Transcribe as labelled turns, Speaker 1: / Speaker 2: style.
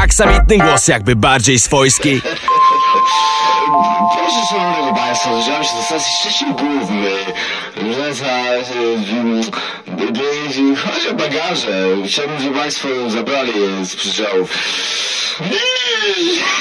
Speaker 1: aksamitny głos, jakby bardziej swojski.
Speaker 2: Proszę szanownego państwa, zbliżamy się do stacji Szczecin-Główny. Jeśli chodzi o bagaże, chciałbym, żeby państwo zabrali je z przyczałów.